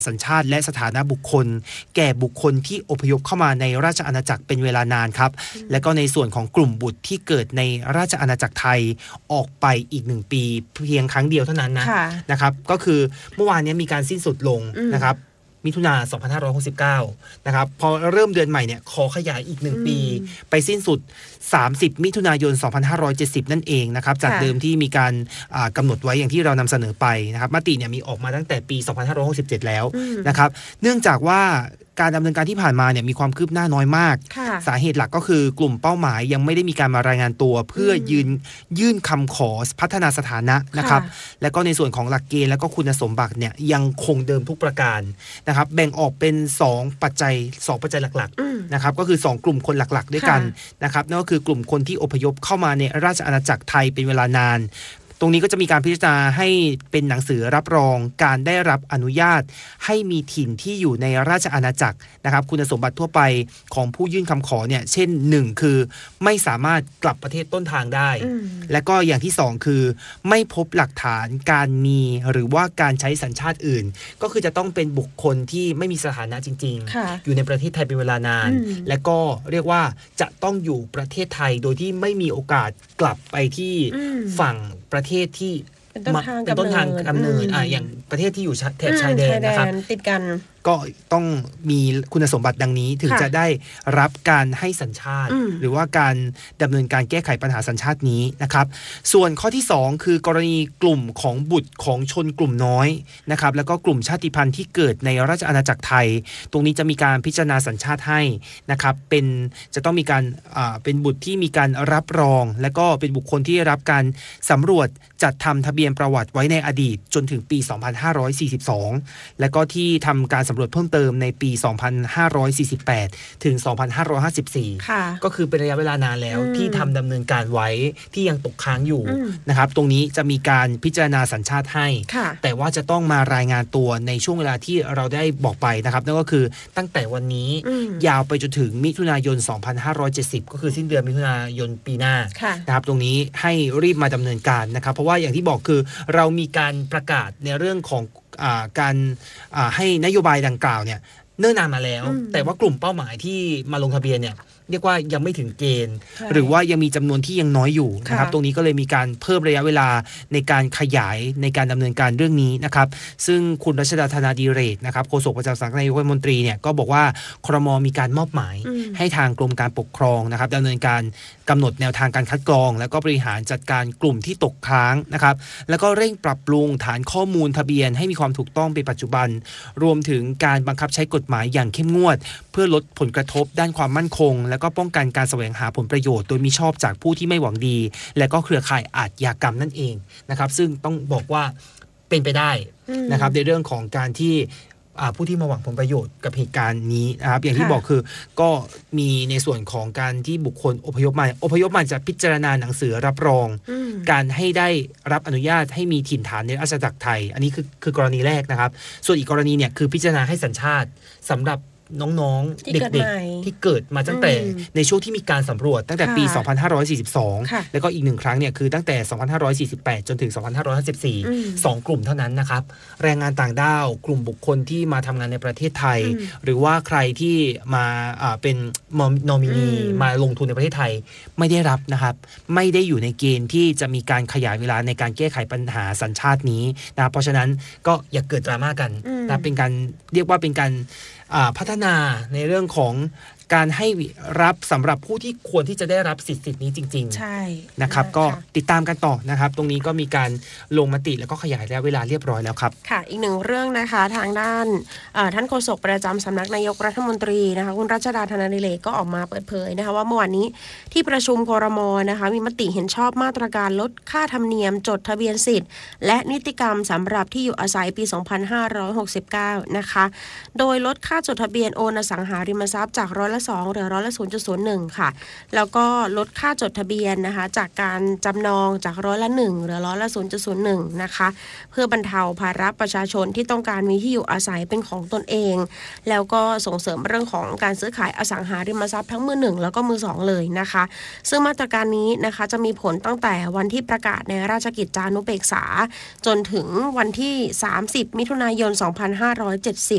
สัญชาติและสถานะบุคคลแก่บุคคลที่อพยพเข้ามาในราชอาณาจักรเป็นเวลานานครับและก็ในส่วนของกลุ่มบุตรที่เกิดในราชอาณาจักรไทยออกไปอีก1 ปีเพียงครั้งเดียวเท่านั้นนะครับก็คือเมื่อวานนี้มีการสิ้นสุดลงนะครับมิถุนา2569นะครับพอเริ่มเดือนใหม่เนี่ยขอขยายอีก1 ปีไปสิ้นสุด30มิถุนายน2570นั่นเองนะครับจากเดิมที่มีการกำหนดไว้อย่างที่เรานำเสนอไปนะครับมติเนี่ยมีออกมาตั้งแต่ปี2567แล้วนะครับเนื่องจากว่าการดำเนินการที่ผ่านมาเนี่ยมีความคืบหน้าน้อยมากสาเหตุหลักก็คือกลุ่มเป้าหมายยังไม่ได้มีการมารายงานตัวเพื่อยื่นคำขอพัฒนาสถานะนะครับและก็ในส่วนของหลักเกณฑ์และก็คุณสมบัติเนี่ยยังคงเดิมทุกประการนะครับแบ่งออกเป็น2ปัจจัยหลักๆนะครับก็คือ2กลุ่มคนหลักๆด้วยกันนะครับนั่นก็คือกลุ่มคนที่อพยพเข้ามาในราชอาณาจักรไทยเป็นเวลานานตรงนี้ก็จะมีการพิจารณาให้เป็นหนังสือรับรองการได้รับอนุญาตให้มีถิ่นที่อยู่ในราชอาณาจักรนะครับคุณสมบัติทั่วไปของผู้ยื่นคำขอเนี่ยเช่น1คือไม่สามารถกลับประเทศต้นทางได้และก็อย่างที่2คือไม่พบหลักฐานการมีหรือว่าการใช้สัญชาติอื่นก็คือจะต้องเป็นบุคคลที่ไม่มีสถานะจริงๆอยู่ในประเทศไทยเป็นเวลานานและก็เรียกว่าจะต้องอยู่ประเทศไทยโดยที่ไม่มีโอกาสกลับไปที่ฝั่งประเทศที่เป็นต้นทางกำเนิดอย่างประเทศที่อยู่แถบชายแดนนะครับติดกันก็ต้องมีคุณสมบัติดังนี้ถึงจะได้รับการให้สัญชาติหรือว่าการดำเนินการแก้ไขปัญหาสัญชาตินี้นะครับส่วนข้อที่2คือกรณีกลุ่มของบุตรของชนกลุ่มน้อยนะครับแล้วก็กลุ่มชาติพันธุ์ที่เกิดในราชอาณาจักรไทยตรงนี้จะมีการพิจารณาสัญชาติให้นะครับจะต้องมีการเป็นบุตรที่มีการรับรองและก็เป็นบุคคลที่ได้รับการสำรวจจัดทำทะเบียนประวัติไว้ในอดีตจนถึงปี2542และก็ที่ทำการสำรวจเพิ่มเติมในปี2548ถึง2554ก็คือเป็นระยะเวลานานแล้วที่ทำดำเนินการไว้ที่ยังตกค้างอยู่นะครับตรงนี้จะมีการพิจารณาสัญชาติให้แต่ว่าจะต้องมารายงานตัวในช่วงเวลาที่เราได้บอกไปนะครับนั่นก็คือตั้งแต่วันนี้ยาวไปจนถึงมิถุนายน2570ก็คือสิ้นเดือนมิถุนายนปีหน้านะครับตรงนี้ให้รีบมาดำเนินการนะครับเพราะว่าอย่างที่บอกคือเรามีการประกาศในเรื่องของการให้นโยบายดังกล่าวเนี่ยเนิ่นนานมาแล้วแต่ว่ากลุ่มเป้าหมายที่มาลงทะเบียนเนี่ยเรียกว่ายังไม่ถึงเกณฑ์หรือว่ายังมีจำนวนที่ยังน้อยอยู่นะครับตรงนี้ก็เลยมีการเพิ่มระยะเวลาในการขยายในการดำเนินการเรื่องนี้นะครับซึ่งคุณรัชดาธนาดิเรกนะครับโฆษกประจำสำนักนายกรัฐมนตรีเนี่ยก็บอกว่าครม.มีการมอบหมายให้ทางกรมการปกครองนะครับดำเนินการกำหนดแนวทางการคัดกรองแล้วก็บริหารจัดการกลุ่มที่ตกค้างนะครับแล้วก็เร่งปรับปรุงฐานข้อมูลทะเบียนให้มีความถูกต้องเป็นปัจจุบันรวมถึงการบังคับใช้กฎหมายอย่างเข้มงวดเพื่อลดผลกระทบด้านความมั่นคงและก็ป้องกันการแสวงหาผลประโยชน์โดยมิชอบจากผู้ที่ไม่หวังดีและก็เครือข่ายอาชญากรรมนั่นเองนะครับซึ่งต้องบอกว่าเป็นไปได้นะครับในเรื่องของการที่ผู้ที่มาหวังผลประโยชน์กับเหตุการณ์นี้นะครับอย่างที่บอกคือก็มีในส่วนของการที่บุคคลอพยพมาจะพิจารณาหนังสือรับรองการให้ได้รับอนุญาตให้มีถิ่นฐานในราชอาณาจักรไทยอันนี้คือกรณีแรกนะครับส่วนอีกกรณีเนี่ยคือพิจารณาให้สัญชาติสำหรับน้องๆเด็กๆที่เกิดมาตั้งแต่ในช่วงที่มีการสำรวจตั้งแต่ปี2542แล้วก็อีก1ครั้งเนี่ยคือตั้งแต่2548จนถึง2554 2กลุ่มเท่านั้นนะครับแรงงานต่างด้าวกลุ่มบุคคลที่มาทำงานในประเทศไทยหรือว่าใครที่มาเป็นนอมินีมาลงทุนในประเทศไทยไม่ได้รับนะครับไม่ได้อยู่ในเกณฑ์ที่จะมีการขยายเวลาในการแก้ไขปัญหาสัญชาตินี้นะเพราะฉะนั้นก็อย่าเกิดดราม่ากันนะเป็นการเรียกว่าเป็นการพัฒนาในเรื่องของการให้รับสำหรับผู้ที่ควรที่จะได้รับสิทธิ์นี้จริงๆใช่นะครับก็ติดตามกันต่อนะครับตรงนี้ก็มีการลงมติแล้วก็ขยายระยะเวลาเรียบร้อยแล้วครับค่ะอีกหนึ่งเรื่องนะคะทางด้านท่านโฆษกประจำสำนักนายกรัฐมนตรีนะคะคุณรัชดาธนาดิเรกก็ออกมาเปิดเผยนะคะว่าเมื่อวานนี้ที่ประชุมครม.นะคะมีมติเห็นชอบมาตรการลดค่าธรรมเนียมจดทะเบียนสิทธิ์และนิติกรรมสำหรับที่อยู่อาศัยปี2569นะคะโดยลดค่าจดทะเบียนโอนอสังหาริมทรัพย์จาก 2เหลือ0.01%ค่ะแล้วก็ลดค่าจดทะเบียนนะคะจากการจำนองจาก1%เหลือ0.01%นะคะเพื่อบรรเทาภาระประชาชนที่ต้องการมีที่อยู่อาศัยเป็นของตนเองแล้วก็ส่งเสริมเรื่องของการซื้อขายอสังหาริมทรัพย์ทั้งมือหนึ่งแล้วก็มือสองเลยนะคะซึ่งมาตรการนี้นะคะจะมีผลตั้งแต่วันที่ประกาศในราชกิจจานุเบกษาจนถึงวันที่30มิถุนายน2570